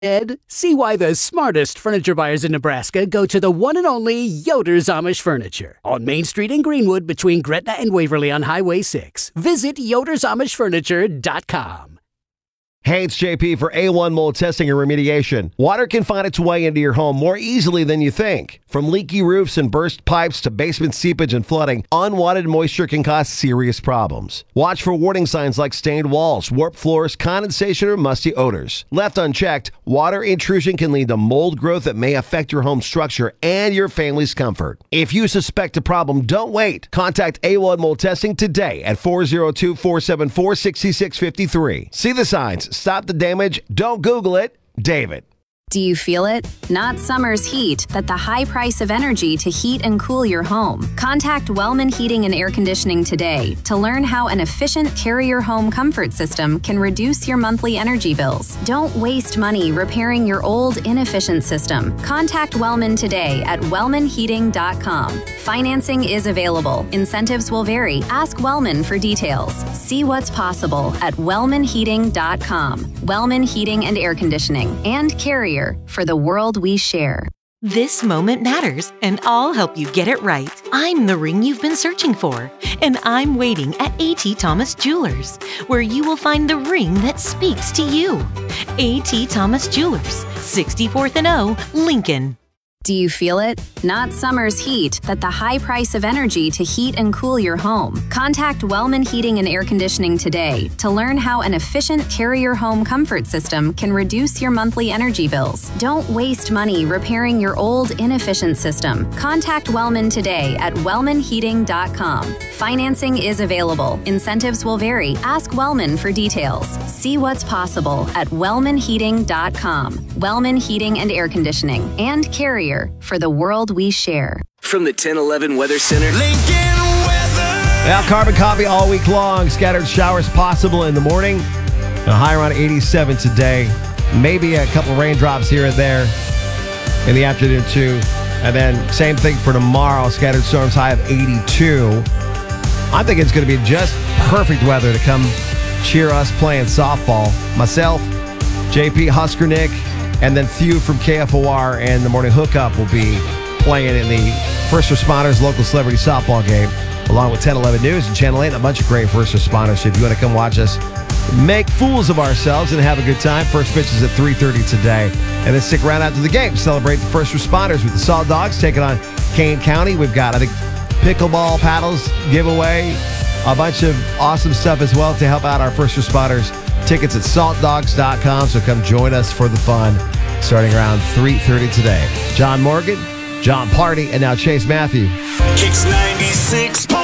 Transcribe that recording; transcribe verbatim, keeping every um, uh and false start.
Ed, see why the smartest furniture buyers in Nebraska go to the one and only Yoder's Amish Furniture on Main Street in Greenwood between Gretna and Waverly on Highway six. Visit Yoder's Amish Furniture dot com. Hey, it's J P for A one Mold Testing and Remediation. Water can find its way into your home more easily than you think. From leaky roofs and burst pipes to basement seepage and flooding, unwanted moisture can cause serious problems. Watch for warning signs like stained walls, warped floors, condensation, or musty odors. Left unchecked, water intrusion can lead to mold growth that may affect your home structure and your family's comfort. If you suspect a problem, don't wait. Contact A one Mold Testing today at four oh two, four seven four, six six five three. See the signs. Stop the damage. Don't Google it. David. Do you feel it? Not summer's heat, but the high price of energy to heat and cool your home. Contact Wellman Heating and Air Conditioning today to learn how an efficient Carrier home comfort system can reduce your monthly energy bills. Don't waste money repairing your old, inefficient system. Contact Wellman today at wellman heating dot com. Financing is available. Incentives will vary. Ask Wellman for details. See what's possible at wellman heating dot com. Wellman Heating and Air Conditioning and Carrier for the world we share. This moment matters, and I'll help you get it right. I'm the ring you've been searching for, and I'm waiting at A T Thomas Jewelers, where you will find the ring that speaks to you. A T Thomas Jewelers, sixty-fourth and O, Lincoln. Do you feel it? Not summer's heat, but the high price of energy to heat and cool your home. Contact Wellman Heating and Air Conditioning today to learn how an efficient Carrier home comfort system can reduce your monthly energy bills. Don't waste money repairing your old, inefficient system. Contact Wellman today at wellman heating dot com. Financing is available. Incentives will vary. Ask Wellman for details. See what's possible at wellman heating dot com. Wellman Heating and Air Conditioning and Carrier for the world we share. From the ten eleven Weather Center. Lincoln Weather. Now, carbon copy all week long. Scattered showers possible in the morning. A high around eighty-seven today. Maybe a couple raindrops here and there in the afternoon, too. And then same thing for tomorrow. Scattered storms, high of eighty-two. I think it's going to be just perfect weather to come cheer us playing softball. Myself, J P Husker Nick, and then Thew from K F O R and the Morning Hookup will be playing in the First Responders Local Celebrity Softball game, along with ten eleven News and Channel eight, and a bunch of great First Responders. So if you want to come watch us make fools of ourselves and have a good time, first pitch is at three thirty today. And then stick around after the game. Celebrate the First Responders with the Salt Dogs taking on Kane County. We've got, I think, pickleball paddles giveaway, a bunch of awesome stuff as well to help out our First Responders. Tickets at salt dogs dot com, so come join us for the fun starting around three thirty today. John Morgan, John Party, and now Chase Matthew. Kicks ninety-six.